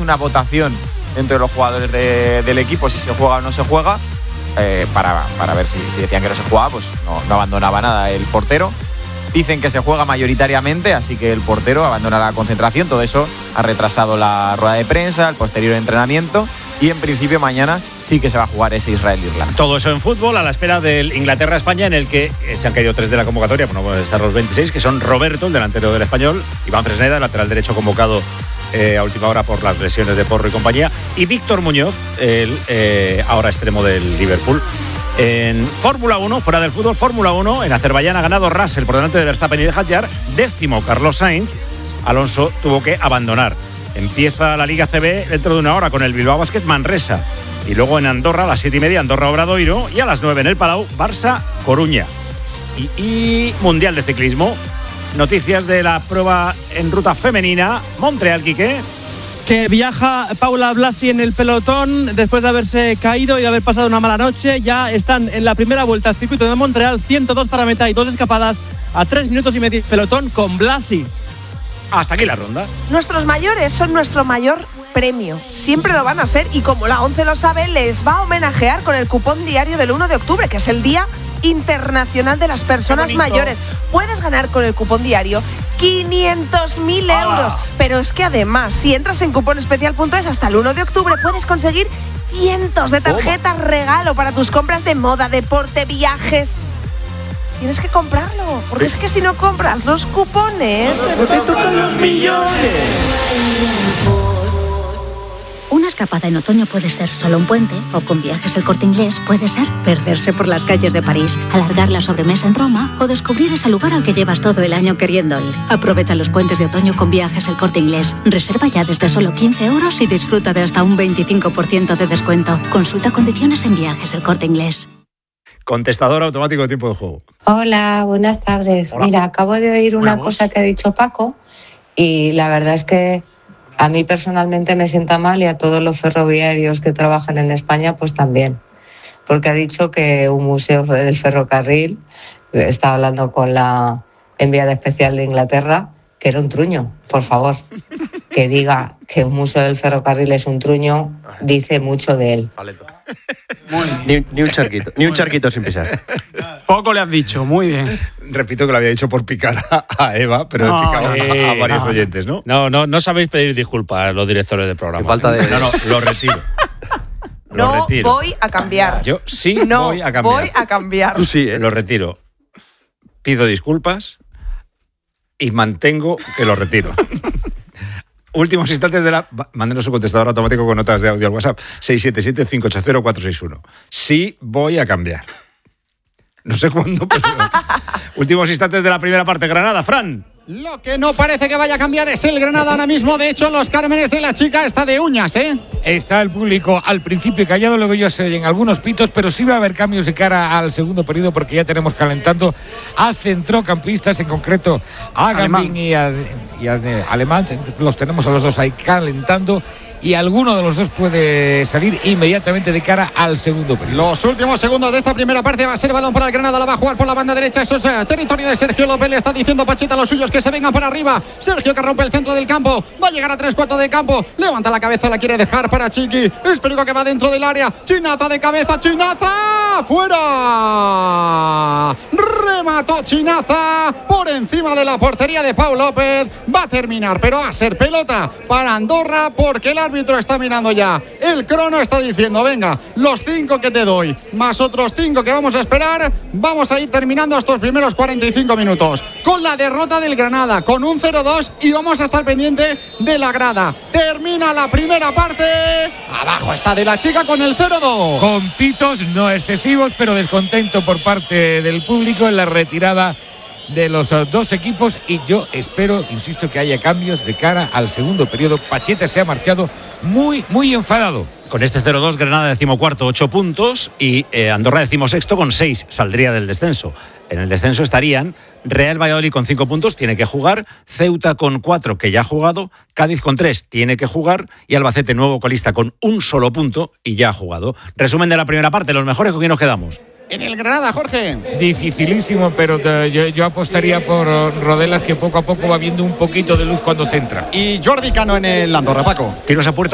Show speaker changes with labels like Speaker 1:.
Speaker 1: hace una votación entre los jugadores del equipo si se juega o no se juega, para ver si decían que no se jugaba, pues no abandonaba nada el portero. Dicen que se juega mayoritariamente, así que el portero abandona la concentración. Todo eso ha retrasado la rueda de prensa, el posterior entrenamiento, y en principio mañana sí que se va a jugar ese Israel-Irlanda.
Speaker 2: Todo eso en fútbol, a la espera del Inglaterra-España, en el que se han caído 3 de la convocatoria. Bueno, pueden estar los 26, que son Roberto, el delantero del Español, Iván Fresneda, el lateral derecho convocado a última hora por las lesiones de Porro y compañía, y Víctor Muñoz, el ahora extremo del Liverpool. En Fórmula 1, fuera del fútbol, Fórmula 1, en Azerbaiyán ha ganado Russell por delante de Verstappen y de Hadjar. 10º Carlos Sainz. Alonso tuvo que abandonar. Empieza la Liga CB dentro de una hora con el Bilbao Basket Manresa. Y luego en Andorra, a las 7:30, Andorra Obradoiro. Y a las 9 en el Palau, Barça Coruña. Y Mundial de Ciclismo. Noticias de la prueba en ruta femenina. Montreal, Quique.
Speaker 3: Que viaja Paula Blasi en el pelotón después de haberse caído y de haber pasado una mala noche. Ya están en la primera vuelta al circuito de Montreal, 102 para meta y 2 escapadas a 3 minutos y medio pelotón con Blasi.
Speaker 2: Hasta aquí la ronda.
Speaker 4: Nuestros mayores son nuestro mayor premio. Siempre lo van a ser, y como la ONCE lo sabe, les va a homenajear con el cupón diario del 1 de octubre, que es el Día Internacional de las Personas Mayores. Puedes ganar con el cupón diario 500.000 euros. Pero es que además, si entras en cuponespecial.es hasta el 1 de octubre, puedes conseguir cientos de tarjetas regalo para tus compras de moda, deporte, viajes. Tienes que comprarlo, porque es que si no compras los cupones, te tocan los millones.
Speaker 5: Una escapada en otoño puede ser solo un puente, o con Viajes El Corte Inglés puede ser perderse por las calles de París, alargar la sobremesa en Roma o descubrir ese lugar al que llevas todo el año queriendo ir. Aprovecha los puentes de otoño con Viajes El Corte Inglés. Reserva ya desde solo 15 euros y disfruta de hasta un 25% de descuento. Consulta condiciones en Viajes El Corte Inglés.
Speaker 2: Contestador automático de tiempo de juego.
Speaker 6: Hola, buenas tardes.
Speaker 2: Hola.
Speaker 6: Mira, acabo de oír una cosa que ha dicho Paco y la verdad es que a mí personalmente me sienta mal, y a todos los ferroviarios que trabajan en España pues también, porque ha dicho que un museo del ferrocarril, estaba hablando con la enviada especial de Inglaterra, que era un truño. Por favor, que diga que un museo del ferrocarril es un truño, dice mucho de él.
Speaker 7: Ni un charquito sin pisar.
Speaker 3: Poco le has dicho, muy bien.
Speaker 2: Repito que lo había dicho por picar a Eva, pero he picado a varios oyentes, ¿no?
Speaker 8: No sabéis pedir disculpas los directores del programa.
Speaker 7: Falta de...
Speaker 2: No, lo retiro.
Speaker 4: No voy a cambiar.
Speaker 2: Yo sí
Speaker 4: no
Speaker 2: voy a cambiar.
Speaker 4: Voy a cambiar.
Speaker 7: Tú sí, ¿eh?
Speaker 2: Lo retiro. Pido disculpas y mantengo que lo retiro. Últimos instantes de la... Mándenos un contestador automático con notas de audio al WhatsApp 677-580-461. Sí voy a cambiar. No sé cuándo, pero... Últimos instantes de la primera parte. Granada, Fran.
Speaker 9: Lo que no parece que vaya a cambiar es el Granada ahora mismo. De hecho, los Cármenes de la Chica está de uñas, ¿eh?
Speaker 10: Está el público al principio callado, luego ya se oyen algunos pitos, pero sí va a haber cambios de cara al segundo periodo, porque ya tenemos calentando a centrocampistas, en concreto a Gambín y a Alemán. Los tenemos a los dos ahí calentando, y alguno de los dos puede salir inmediatamente de cara al segundo periodo.
Speaker 9: Los últimos segundos de esta primera parte. Va a ser balón para el Granada, la va a jugar por la banda derecha. Eso es territorio de Sergio López. Le está diciendo Pachita a los suyos que se vengan para arriba. Sergio, que rompe el centro del campo, va a llegar a 3/4 de campo, levanta la cabeza, la quiere dejar para Chiqui. Espero que va dentro del área. Chinaza de cabeza, Chinaza, fuera. Remató Chinaza por encima de la portería de Pau López. Va a terminar, pero va a ser pelota para Andorra, porque el árbitro está mirando ya el crono, está diciendo: venga, los 5 que te doy más otros 5 que vamos a esperar. Vamos a ir terminando estos primeros 45 minutos con la derrota del Granada, con un 0-2, y vamos a estar pendiente de la grada. Termina la primera parte. Abajo está de la Chica con el 0-2.
Speaker 10: Con pitos no excesivos, pero descontento por parte del público en la retirada de los dos equipos, y yo espero, insisto, que haya cambios de cara al segundo periodo. Pacheta se ha marchado muy enfadado.
Speaker 2: Con este 0-2, Granada 14º, 8 puntos, y Andorra 16º con 6, saldría del descenso. En el descenso estarían Real Valladolid con 5 puntos, tiene que jugar, Ceuta con 4, que ya ha jugado, Cádiz con 3, tiene que jugar, y Albacete, nuevo colista, con un solo punto y ya ha jugado. Resumen de la primera parte, los mejores, ¿con quién nos quedamos?
Speaker 9: En el Granada, Jorge.
Speaker 10: Dificilísimo, pero yo apostaría por Rodelas, que poco a poco va viendo un poquito de luz cuando centra.
Speaker 9: Y Jordi Cano en el Andorra, Paco.
Speaker 2: Tiros a puerta